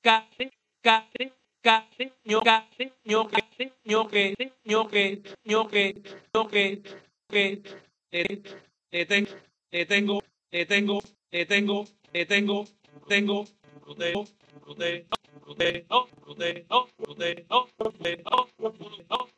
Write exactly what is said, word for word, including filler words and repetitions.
cariño, cariño, cariño, que, cariño, que, cariño, que, cariño, que, que, te, te tengo, te tengo, te tengo, te tengo, te tengo, tengo, proteo, proteo, proteo, proteo, proteo, proteo, proteo,